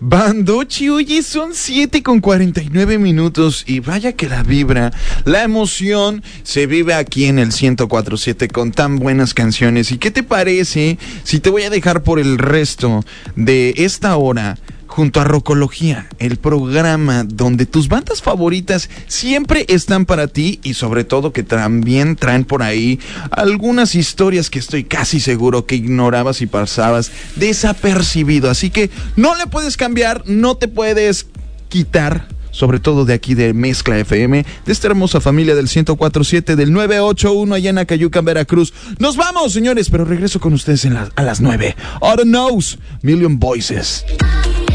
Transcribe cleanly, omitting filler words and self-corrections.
Bandochi, oye, son 7:49 y vaya que la vibra, la emoción se vive aquí en el 104.7 con tan buenas canciones. ¿Y qué te parece si te voy a dejar por el resto de esta hora junto a Rocología, el programa donde tus bandas favoritas siempre están para ti y sobre todo que también traen por ahí algunas historias que estoy casi seguro que ignorabas y pasabas desapercibido? Así que no le puedes cambiar, no te puedes quitar, sobre todo de aquí de Mezcla FM, de esta hermosa familia del 104.7, del 981 allá en Acayucan, Veracruz. Nos vamos, señores, pero regreso con ustedes a las 9. Autumn Knows, Million Voices.